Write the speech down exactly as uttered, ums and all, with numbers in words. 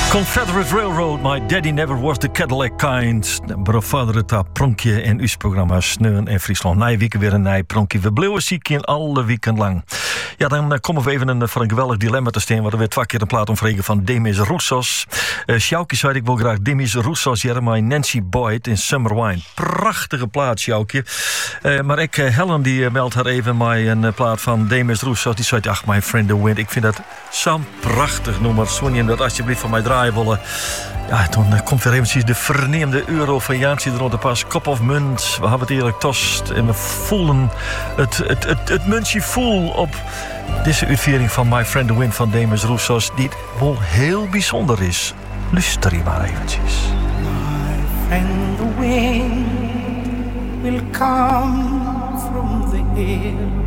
Confederate Railroad, My Daddy Never Was the Cadillac Kind. Brovader het daar pronkje in uw programma Sneun en Friesland. Na weken weer een nij pronkje. We bleven ziek in alle weekend lang. Ja, dan uh, komen we even een, voor een geweldig dilemma te staan. Waar we weer twee keer een plaat omvregen van Demis Roussos. Uh, Sjoukje zei ik wel graag Demis Roussos, Jeremiah Nancy Boyd in Summer Wine. Prachtige plaat, Sjoukje. Uh, maar ik, uh, Helen, die uh, meldt haar even mij een uh, plaat van Demis Roussos. Die zei, ach, my friend the wind. Ik vind dat zo'n prachtig nummer. Zou je dat alsjeblieft van mij draaien willen? Ja, dan uh, komt weer eventjes de verneemde euro van Jaansie er rond de pas. Kop of munt. We hebben het eerlijk tost. En we voelen het, het, het, het muntje voel op deze uitvoering van My Friend the Wind van Demis Roussos. Die wel heel bijzonder is. Luister hier maar eventjes. My friend the wind will come from the hill.